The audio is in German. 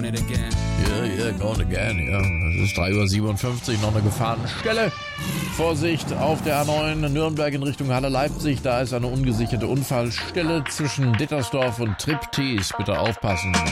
it again. Yeah, going again, ja. Es ist 3:57 Uhr, noch eine Gefahrenstelle. Vorsicht auf der A9 Nürnberg in Richtung Halle Leipzig. Da ist eine ungesicherte Unfallstelle zwischen Dittersdorf und Triptis. Bitte aufpassen.